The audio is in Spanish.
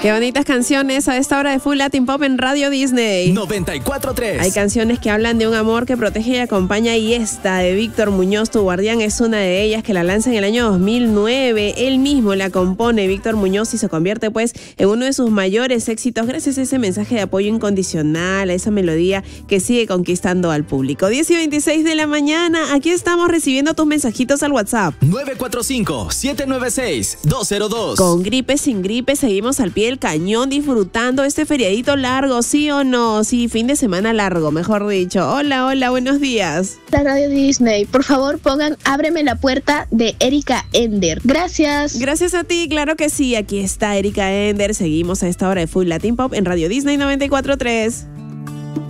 Qué bonitas canciones a esta hora de Full Latin Pop en Radio Disney 94.3. Hay canciones que hablan de un amor que protege y acompaña, y esta de Víctor Muñoz, Tu Guardián, es una de ellas, que la lanza en el año 2009. Él mismo la compone, Víctor Muñoz, y se convierte pues en uno de sus mayores éxitos gracias a ese mensaje de apoyo incondicional, a esa melodía que sigue conquistando al público. 10:26 de la mañana, aquí estamos recibiendo tus mensajitos al WhatsApp 945-796-202. Con gripe, sin gripe, seguimos al pie del cañón disfrutando este feriadito largo, ¿sí o no? Sí, fin de semana largo, mejor dicho. Hola, hola, buenos días. La Radio Disney, por favor pongan Ábreme la puerta de Erika Ender. Gracias. Gracias a ti, claro que sí. Aquí está Erika Ender. Seguimos a esta hora de Full Latin Pop en Radio Disney 94.3.